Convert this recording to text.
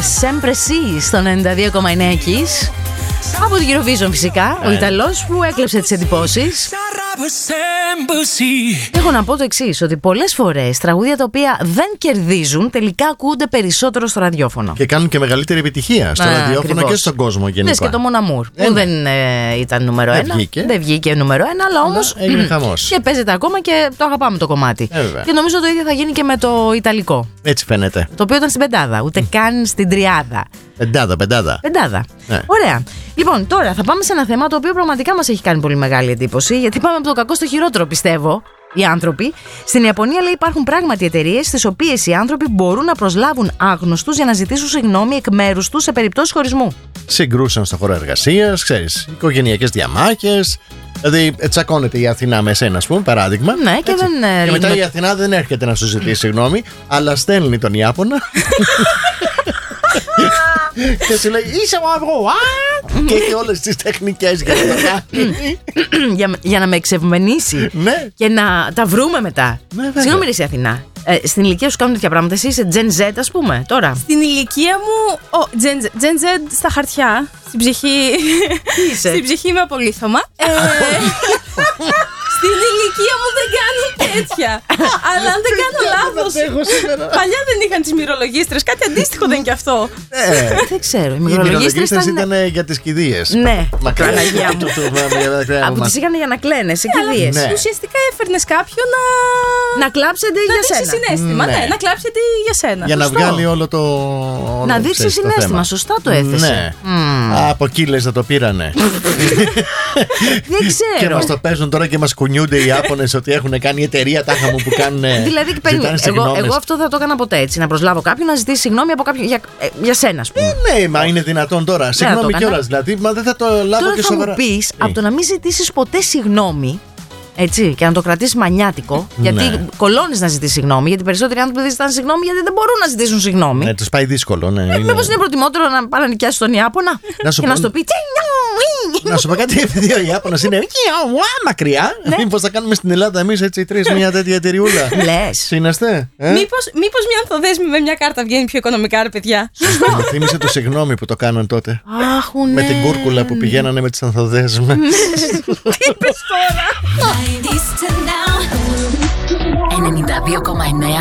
Sempre Si στο 92,9 Kiss. Από την Eurovision φυσικά, ο Ιταλός που έκλεψε τις εντυπώσεις. Έχω να πω το εξής, ότι πολλές φορές τραγούδια τα οποία δεν κερδίζουν τελικά ακούγονται περισσότερο στο ραδιόφωνο. Και κάνουν και μεγαλύτερη επιτυχία στο ραδιόφωνο ακριβώς. Και στον κόσμο γενικά. Δες και το Mon Amour που δεν ήταν νούμερο 1. Δεν βγήκε νούμερο 1, αλλά όμως έγινε χαμός. Και παίζεται ακόμα και το αγαπάμε το κομμάτι. Και νομίζω το ίδιο θα γίνει και με το Ιταλικό. Έτσι φαίνεται. Το οποίο ήταν στην πεντάδα, ούτε καν στην τριάδα. Πεντάδα. Ναι. Ωραία. Λοιπόν, τώρα θα πάμε σε ένα θέμα το οποίο πραγματικά μας έχει κάνει πολύ μεγάλη εντύπωση, γιατί πάμε από το κακό στο χειρότερο, πιστεύω. Οι άνθρωποι. Στην Ιαπωνία, λέει, υπάρχουν πράγματι εταιρείες στις οποίες οι άνθρωποι μπορούν να προσλάβουν άγνωστους για να ζητήσουν συγγνώμη εκ μέρους τους σε περιπτώσεις χωρισμού. Συγκρούσεων στο χώρο εργασίας, ξέρεις, οικογενειακές διαμάχες. Δηλαδή, τσακώνεται η Αθηνά με εσένα, ας πούμε, παράδειγμα. Ναι, και δεν. Και μετά η Αθηνά δεν έρχεται να σου ζητήσει συγγνώμη, αλλά στέλνει τον Ιάπωνα. Και σου λέει είσαι μαύρο. Και έχει όλες τις τεχνικές για να το κάνει. Για να με εξευμενήσει. Ναι. Και να τα βρούμε μετά. Συγγνώμη, ρε Αθηνά. Στην ηλικία σου κάνουν τέτοια πράγματα. Εσύ είσαι Gen Z, ας πούμε, τώρα. Στην ηλικία μου. Gen Z στα χαρτιά. Στην ψυχή. Στην ψυχή είμαι απολύθωμα. Στην ηλικία μου δεν κάνουν τέτοια. Αλλά αν δεν κάνω λάθος, παλιά δεν είχαν τις μυρολογίστρες. Κάτι αντίστοιχο δεν είναι και αυτό. Δεν ξέρω. Οι μυρολογίστρες ήταν για τις κηδείες. Ναι, Παναγία μου. Από τις είχαν για να κλαίνε σε κηδείες. Ουσιαστικά έφερνες κάποιον να κλάψετε για σένα. Να δείξει συναίσθημα. Ναι, να κλάψετε για σένα. Για να βγάλει όλο το. Να δείξει συναίσθημα. Σωστά το έθεσε. Από εκεί λες να το πήρανε. Δεν ξέρω. Και μας το παίζουν τώρα και μας κουνιούνται οι Ιάπωνες ότι έχουν κάνει εταιρεία τάχα μου που κάνουν. Δηλαδή, εγώ αυτό θα το έκανα ποτέ έτσι. Να προσλάβω κάποιον να ζητήσει συγγνώμη από κάποιον για σένα, ας πούμε. Ναι, μα είναι δυνατόν τώρα. Συγγνώμη κιόλας. Δηλαδή, μα δεν θα το λάβω τώρα και σοβαρά. Τώρα θα μου πεις, από το να μην ζητήσεις ποτέ συγγνώμη, έτσι, και να το κρατήσεις μανιάτικο, γιατί κολώνεις να ζητήσεις συγγνώμη, γιατί περισσότεροι άνθρωποι δεν ζητάνε συγγνώμη γιατί δεν μπορούν να ζητήσουν συγγνώμη. Ναι, τους πάει δύσκολο, ναι. Μήπως είναι προτιμότερο να πάει να νοικιάσει τον Ιάπωνα και να σου το πει. Να σου πω κάτι, επειδή ο Ιάπωνας είναι μακριά, μήπως θα κάνουμε στην Ελλάδα εμείς έτσι τρεις μια τέτοια εταιριούλα. Λες. Σύναστε. Μήπως μια ανθοδέσμη με μια κάρτα βγαίνει πιο οικονομικά, ρε παιδιά. Σωστά. Μου θύμισε το συγγνώμη που το κάναν τότε. Αχ, ναι. Με την κούρκουλα που πηγαίνανε με τις ανθοδέσμες. Τι είπες τώρα? 92,9